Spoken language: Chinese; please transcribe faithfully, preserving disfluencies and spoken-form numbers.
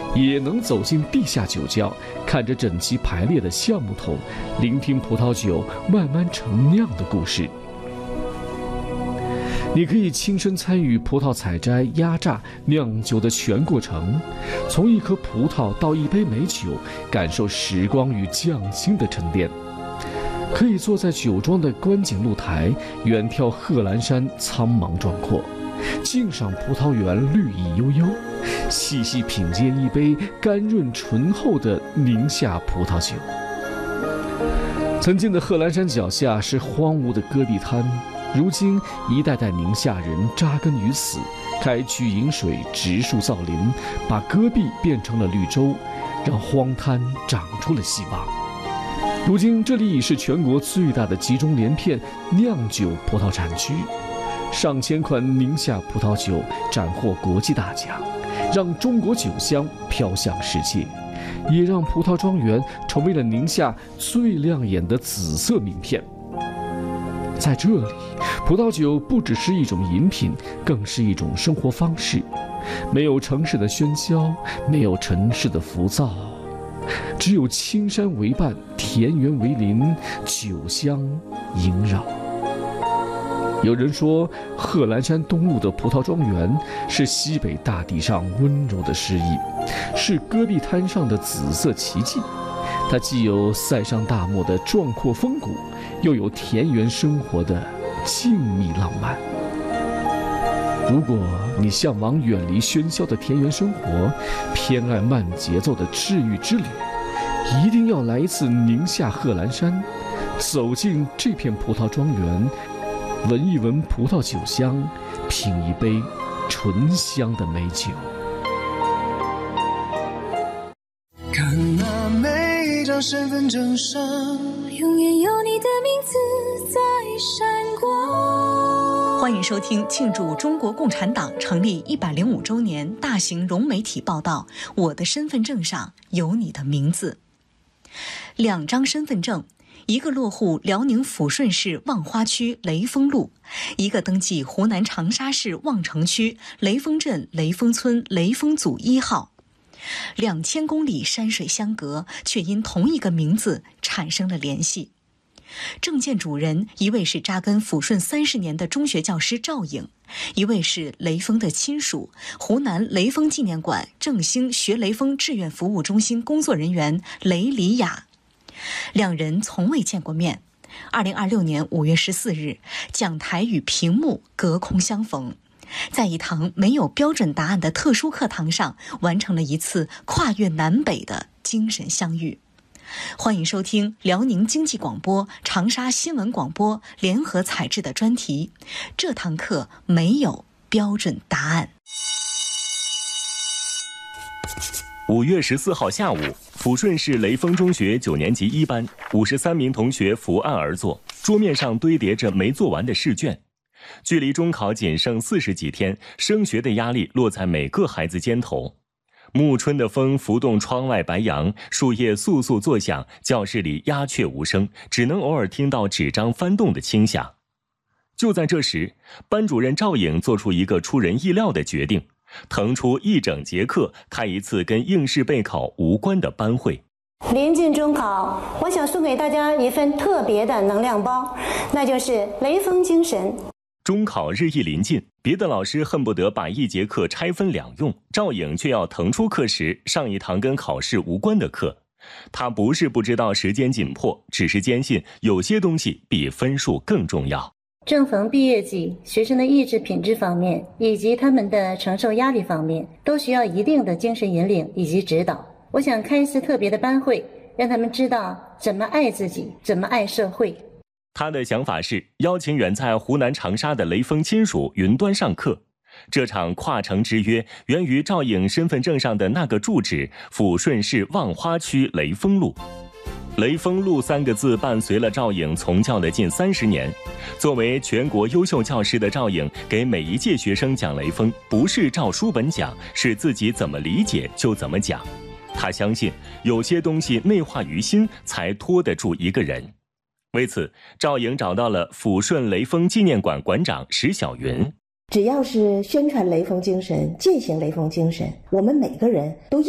也能走进地下酒窖，看着整齐排列的橡木桶，聆听葡萄酒慢慢陈酿的故事。你可以亲身参与葡萄采摘、压榨、酿酒的全过程，从一颗葡萄到一杯美酒，感受时光与匠心的沉淀。可以坐在酒庄的观景露台，远眺贺兰山苍茫壮阔，静赏葡萄园绿意悠悠，细细品鉴一杯甘润醇厚的宁夏葡萄酒。曾经的贺兰山脚下是荒芜的戈壁滩，如今一代代宁夏人扎根于此，开渠引水，植树造林，把戈壁变成了绿洲，让荒滩长出了希望。如今这里已是全国最大的集中连片酿酒葡萄产区，上千款宁夏葡萄酒斩获国际大奖，让中国酒香飘向世界，也让葡萄庄园成为了宁夏最亮眼的紫色名片。在这里，葡萄酒不只是一种饮品，更是一种生活方式。没有城市的喧嚣，没有城市的浮躁，只有青山为伴，田园为邻，酒香萦绕。有人说，贺兰山东麓的葡萄庄园是西北大地上温柔的诗意，是戈壁滩上的紫色奇迹。它既有塞上大漠的壮阔风骨，又有田园生活的静谧浪漫。如果你向往远离喧嚣的田园生活，偏爱慢节奏的治愈之旅，一定要来一次宁夏贺兰山，走进这片葡萄庄园，闻一闻葡萄酒香，品一杯醇香的美酒。 看那每张身份证上， 永远有你的名字在闪光。 欢迎收听庆祝中国共产党成立一百零五周年大型融媒体报道《我的身份证上有你的名字》。两张身份证，一个落户辽宁抚顺市望花区雷锋路，一个登记湖南长沙市望城区雷锋镇雷锋村雷锋组一号。两千公里山水相隔，却因同一个名字产生了联系。证件主人一位是扎根抚顺三十年的中学教师赵颖，一位是雷锋的亲属，湖南雷锋纪念馆正兴学雷锋志愿服务中心工作人员雷黎雅。两人从未见过面。二零二六年五月十四日，讲台与屏幕隔空相逢，在一堂没有标准答案的特殊课堂上，完成了一次跨越南北的精神相遇。欢迎收听辽宁经济广播、长沙新闻广播联合采制的专题，这堂课没有标准答案。 五月十四号下午，抚顺市雷锋中学九年级一班五十三名同学伏案而坐，桌面上堆叠着没做完的试卷。距离中考仅剩四十几天，升学的压力落在每个孩子肩头。暮春的风拂动窗外白杨，树叶簌簌作响，教室里鸦雀无声，只能偶尔听到纸张翻动的轻响。就在这时，班主任赵颖做出一个出人意料的决定，腾出一整节课开一次跟应试备考无关的班会。 临近中考，我想送给大家一份特别的能量包，那就是雷锋精神。 中考日益临近，别的老师恨不得把一节课拆分两用，赵颖却要腾出课时上一堂跟考试无关的课。他不是不知道时间紧迫，只是坚信有些东西比分数更重要。 正逢毕业季，学生的意志品质方面以及他们的承受压力方面都需要一定的精神引领以及指导。我想开一次特别的班会，让他们知道怎么爱自己，怎么爱社会。 他的想法是邀请远在湖南长沙的雷锋亲属云端上课。这场跨城之约源于赵颖身份证上的那个住址抚顺市望花区雷锋路。雷锋路三个字伴随了赵颖从教的近三十年。作为全国优秀教师的赵颖，给每一届学生讲雷锋，不是照书本讲，是自己怎么理解就怎么讲。他相信有些东西内化于心，才拖得住一个人。为此，赵颖找到了抚顺雷锋纪念馆馆长石小云。 只要是宣传雷锋精神，践行雷锋精神，我们每个人都